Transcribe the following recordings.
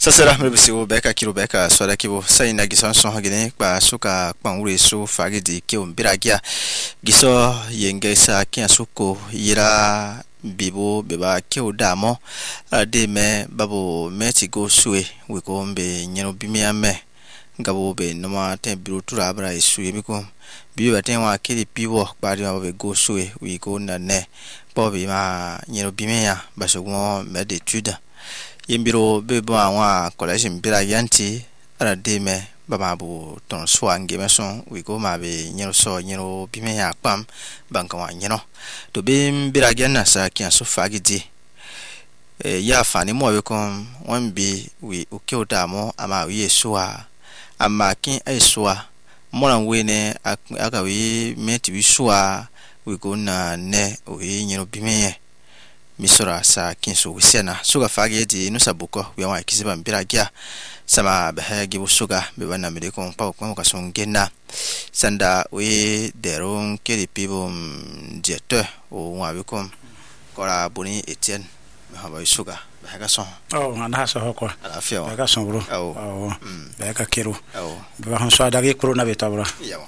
Sasera mrebisi wo beka kiro beka swada kibo sayina gison son hagine kwa suka kwanwure so fagidi ke umbiragia giso yengesa kiasuko yira bibo beba ke udamo de me babo meti go suwe wiko mbe nyeno bimia me ngabo be noma ten biru tura abra isuye miko biyo baten wa kiri piwo bari ma be go suwe wiko na ne bobi ma nyeno bimia basogo me de tuda yimbiro bebo anwa college mbira yanti ara deme bababu ton swange mason we go mabe nyero so nyero bime ya pam banka wa nyeno to be mbira ganna sa kian so fagidi ya fani mo we kon wan bi we oke odamo ama we soa ama kin ai soa moran we ne aka we meti we soa we go na ne we nyero bime misora sa kinso wisiana suga fagedi no sabuko we wa kisiba mbira gya sama bahagi busuga be bana mediko pa ko ka songena sanda we deron keri pibo jete o wa be kom kora boni Etienne me haba suga bahaga son ana so hoko ala fia bahaga son bro bahaga kero be han so adagi kro na betabra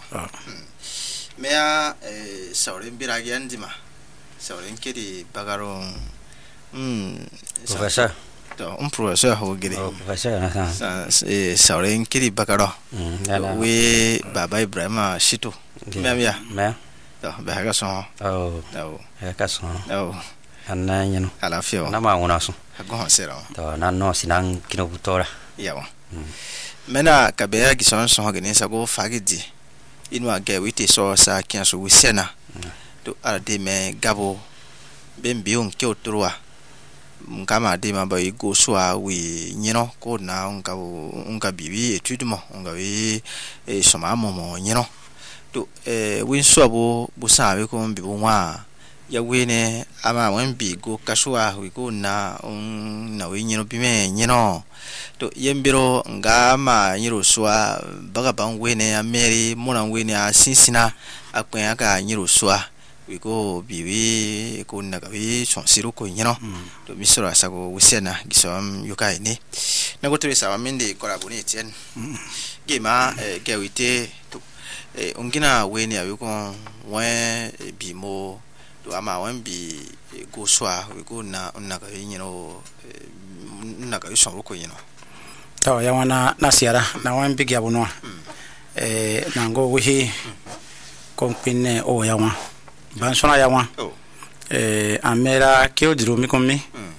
mea saure mbira gya ndima saurin kiri bagaron professor to professor ho giri professor saurin kiri bagaro we baba Ibrahima Shito mea to bahaga son bahaga son anna nyano ala fio na ma wona so hago sera to na no sinan kino butora yawa mena kabea gison son gani sago fagidi inwa ga wite so sa kianso wisena to ade me gabo bembion ke otroa ngama de ma ba igo so a we nyino ko na nga bibi etude mo nga we soma mo nyino to we so abo bu sa we ko mbi nwa ya we ne ama wan bi go kasua we go na na we nyino bi me nyino to yembiro ngama nyiro so a baga ban we ne ameri mo na we ne asinsina akwen aka nyiro so a we go bibi ko na gabi son siru ko nyino to misora sago wisena gisom yukai ni na go tore sa mende ko raboni Etienne gema gewite to ongina we ni awi ko wen bimo to ama wen bi go swa we go na gabi nyino na gabi son ko nyino to ya wana na siara na wen bi gyabuno na go wi ko pinne o ya wan ban sona ya wan amera ke odiro mi komi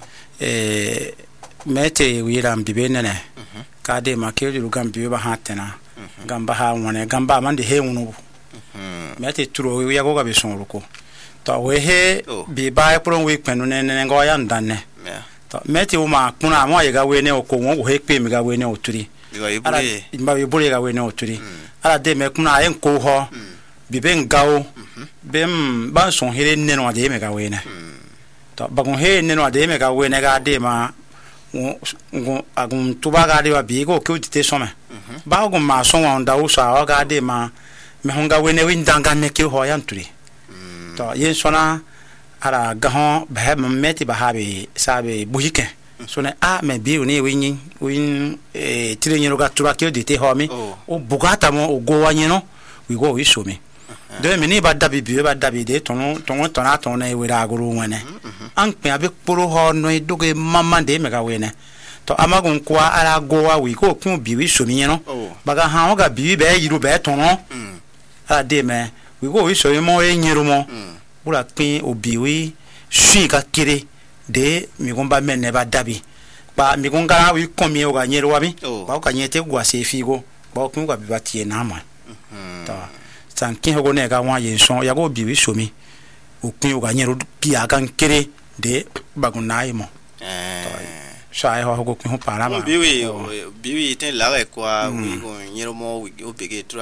mete wira mbibe nene ka de ma ke odiro gambibe ba hatena gamba ha wona gamba mande he wonu mete turo ya go ga be son ruko to we he bi ba pro we penu nene ngo ya ndanne to mete wo ma kuna mo ye ga we ne oko won go he pe mi ga we ne oturi ala imba we bure ga we ne oturi ala de me kuna en ko ho biben gawo bem ban son hele neno ade me ga wena to bagun he neno ade me ga wena ga de ma ngo agun tuba ga de wa bi go ke utite so me ba go ma so wa nda usa ga de ma me honga wena win danga ne ke ho ya nturi to yen sona ara ga ho ba me meti ba habe sabe buhike so ne a me bi oni win tire nyero ga tuba ke utite ho mi o bugata mo o go wa nyeno we go we show me de mini ba dabi de ton na we ra guru wene an pe abi poro ho no idoge mama de me ga wene to amagun kwa ara go wa we ko kun bi wi so mi no baga ha o ga bi be yiru be ton no a de me we go wi so mo e nyiru mo bura pin obi wi sui ka kire de mi gomba men ne ba dabi ba mi gonga wi komi o ga nyiru wa mi ba o ka nyete gwa se figo ba o kun ga bi ba tie na ma ta sankin hogo ne ga wan yen son ya go biwi somi okun o ga nyeru ki agan kere de bagunai mo so ai ho hogo kun para ma biwi ten la kwa wi go nyeru mo wi o bege